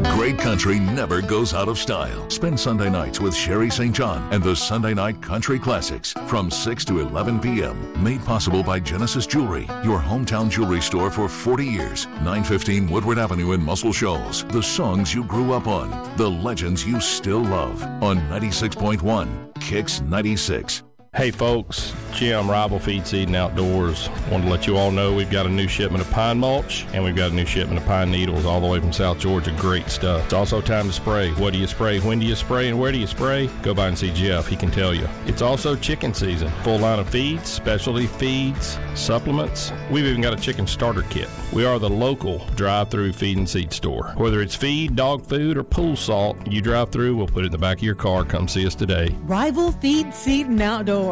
Great country never goes out of style. Spend Sunday nights with Sherry St. John and the Sunday Night Country Classics from 6 to 11 p.m. Made possible by Genesis Jewelry, your hometown jewelry store for 40 years. 915 Woodward Avenue in Muscle Shoals. The songs you grew up on. The legends you still love. On 96.1 Kicks 96. Hey folks, Jim, Rival Feed, Seed, and Outdoors. Want to let you all know we've got a new shipment of pine mulch and we've got a new shipment of pine needles all the way from South Georgia. Great stuff. It's also time to spray. What do you spray? When do you spray? And where do you spray? Go by and see Jeff. He can tell you. It's also chicken season. Full line of feeds, specialty feeds, supplements. We've even got a chicken starter kit. We are the local drive-through feed and seed store. Whether it's feed, dog food, or pool salt, you drive through, we'll put it in the back of your car. Come see us today. Rival Feed, Seed, and Outdoors.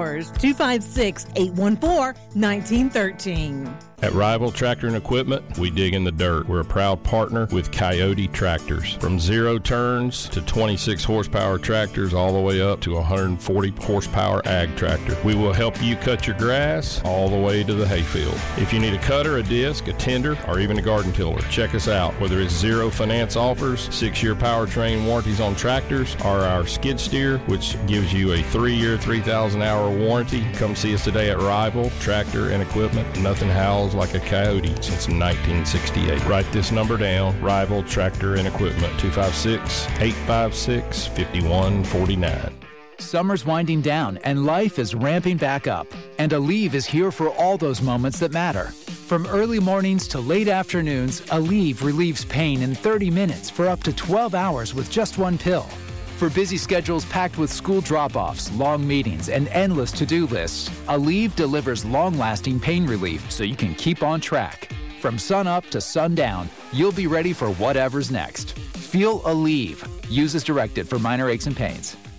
256-814-1913. At Rival Tractor and Equipment, we dig in the dirt. We're a proud partner with Coyote Tractors. From 0 turns to 26 horsepower tractors all the way up to 140 horsepower ag tractor. We will help you cut your grass all the way to the hayfield. If you need a cutter, a disc, a tender, or even a garden tiller, check us out. Whether it's zero finance offers, 6-year powertrain warranties on tractors, or our skid steer, which gives you a 3-year, 3,000-hour warranty, come see us today at Rival Tractor and Equipment. Nothing howls like a Coyote since 1968. Write this number down, Rival Tractor and Equipment, 256-856-5149. Summer's winding down and life is ramping back up. And Aleve is here for all those moments that matter. From early mornings to late afternoons, Aleve relieves pain in 30 minutes for up to 12 hours with just one pill. For busy schedules packed with school drop-offs, long meetings, and endless to-do lists, Aleve delivers long-lasting pain relief so you can keep on track. From sun up to sundown, you'll be ready for whatever's next. Feel Aleve. Use as directed for minor aches and pains.